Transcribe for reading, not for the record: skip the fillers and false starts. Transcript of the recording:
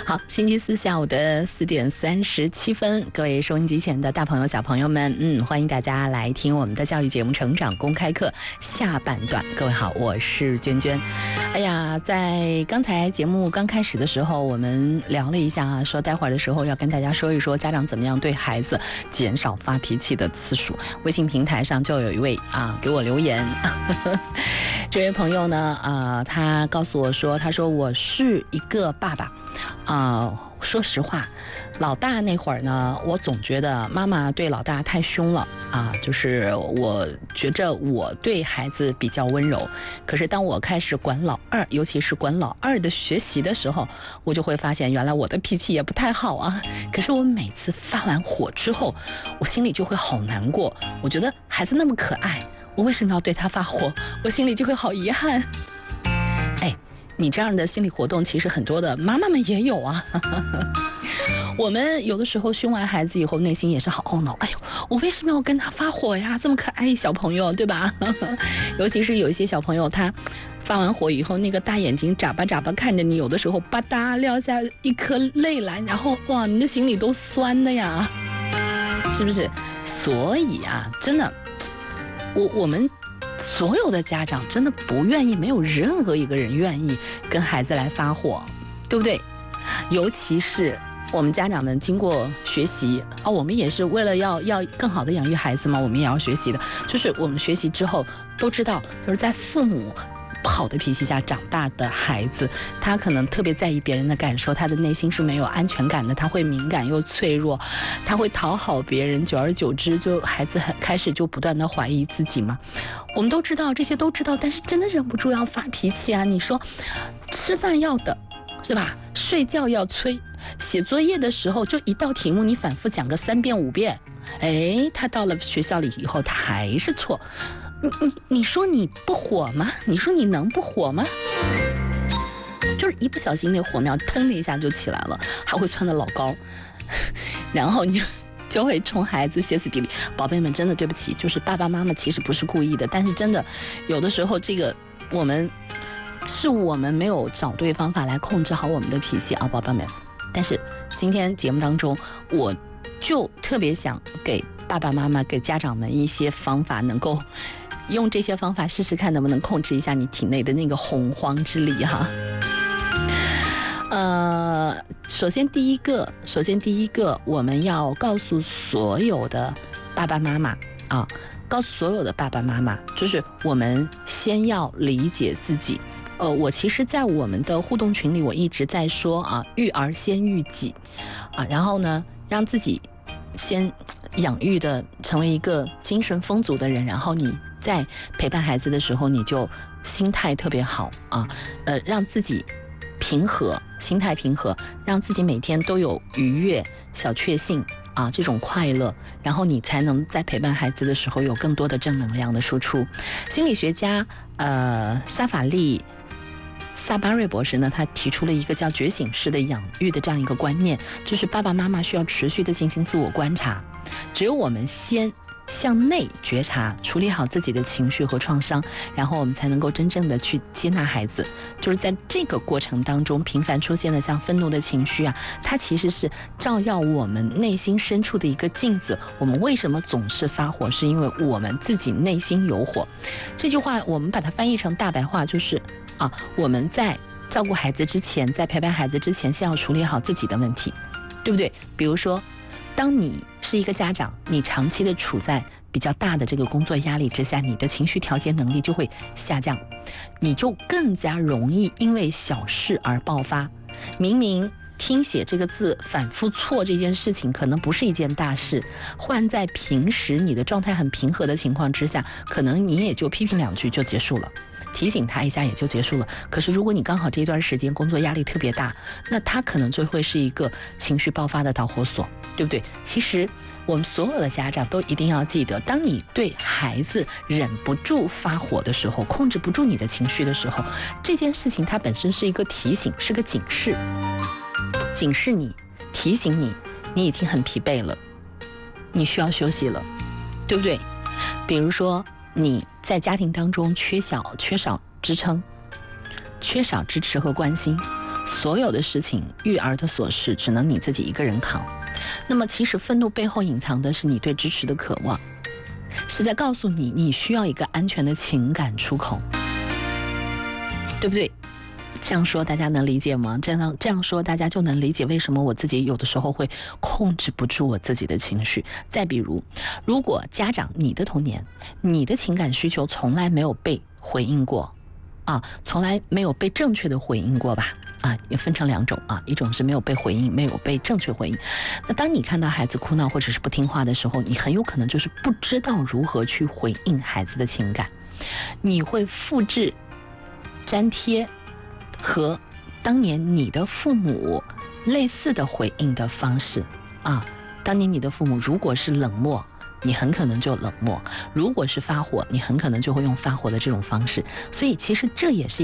好，星期四下午的4:37，各位收音机前的大朋友、小朋友们，欢迎大家来听我们的教育节目《成长公开课》下半段。各位好，我是娟娟。哎呀，在刚才节目刚开始的时候，我们聊了一下啊，说待会儿的时候要跟大家说一说家长怎么样对孩子减少发脾气的次数。微信平台上就有一位给我留言，这位朋友呢他告诉我说，他说我是一个爸爸。说实话，老大那会儿呢，我总觉得妈妈对老大太凶了就是我觉着我对孩子比较温柔，可是当我开始管老二，尤其是管老二的学习的时候，我就会发现原来我的脾气也不太好啊。可是我每次发完火之后，我心里就会好难过，我觉得孩子那么可爱，我为什么要对他发火？我心里就会好遗憾。你这样的心理活动其实很多的妈妈们也有啊。我们有的时候凶完孩子以后，内心也是好懊恼，哎呦，我为什么要跟他发火呀？这么可爱一小朋友，对吧？尤其是有一些小朋友，他发完火以后，那个大眼睛眨巴眨巴看着你，有的时候吧嗒撂下一颗泪来，然后哇，你的心里都酸的呀，是不是？所以真的，我们所有的家长真的不愿意，没有任何一个人愿意跟孩子来发火，对不对？尤其是我们家长们经过学习我们也是为了要更好的养育孩子嘛，我们也要学习的。就是我们学习之后都知道，就是在父母不好的脾气下长大的孩子，他可能特别在意别人的感受，他的内心是没有安全感的，他会敏感又脆弱，他会讨好别人，久而久之就孩子开始就不断的怀疑自己嘛。我们都知道，这些都知道，但是真的忍不住要发脾气啊！你说吃饭要等是吧？睡觉要催，写作业的时候就一道题目你反复讲个3遍5遍，他到了学校里以后他还是错。你说你不火吗？你说你能不火吗？就是一不小心那火苗腾的一下就起来了，还会窜得老高，然后你就会冲孩子歇斯底里。宝贝们，真的对不起，就是爸爸妈妈其实不是故意的，但是真的有的时候这个我们没有找对方法来控制好我们的脾气宝贝们。但是今天节目当中，我就特别想给爸爸妈妈、给家长们一些方法，能够用这些方法试试看能不能控制一下你体内的那个洪荒之力哈。首先第一个，我们要告诉所有的爸爸妈妈就是我们先要理解自己。我其实在我们的互动群里，我一直在说育儿先育己然后呢，让自己先养育的成为一个精神丰足的人，然后你在陪伴孩子的时候，你就心态特别好让自己平和，心态平和，让自己每天都有愉悦、小确幸这种快乐，然后你才能在陪伴孩子的时候有更多的正能量的输出。心理学家沙法利萨巴瑞博士呢，他提出了一个叫觉醒式的养育的这样一个观念，就是爸爸妈妈需要持续的进行自我观察，只有我们先向内觉察，处理好自己的情绪和创伤，然后我们才能够真正的去接纳孩子。就是在这个过程当中，频繁出现的像愤怒的情绪它其实是照耀我们内心深处的一个镜子。我们为什么总是发火，是因为我们自己内心有火。这句话我们把它翻译成大白话，就是我们在照顾孩子之前，在陪伴孩子之前，先要处理好自己的问题，对不对？比如说当你是一个家长，你长期的处在比较大的这个工作压力之下，你的情绪调节能力就会下降，你就更加容易因为小事而爆发。明明听写这个字反复错这件事情可能不是一件大事，换在平时你的状态很平和的情况之下，可能你也就批评2句就结束了，提醒他一下也就结束了。可是如果你刚好这段时间工作压力特别大，那他可能就会是一个情绪爆发的导火索，对不对？其实我们所有的家长都一定要记得，当你对孩子忍不住发火的时候，控制不住你的情绪的时候，这件事情它本身是一个提醒，是个警示，警示你，提醒你，你已经很疲惫了，你需要休息了，对不对？比如说你在家庭当中缺少支撑，缺少支持和关心， 所有的事情，育儿的琐事，只能你自己一个人扛。那么其实愤怒背后隐藏的是你对支持的渴望，是在告诉你你需要一个安全的情感出口，对不对？这样说大家能理解吗？这样说大家就能理解为什么我自己有的时候会控制不住我自己的情绪。再比如，如果家长你的童年，你的情感需求从来没有被回应过啊，从来没有被正确的回应过吧？啊，也分成两种啊，一种是没有被回应，没有被正确回应。那当你看到孩子哭闹或者是不听话的时候，你很有可能就是不知道如何去回应孩子的情感，你会复制、粘贴和当年你的父母类似的回应的方式啊。当年你的父母如果是冷漠，你很可能就冷漠；如果是发火，你很可能就会用发火的这种方式。所以其实这也是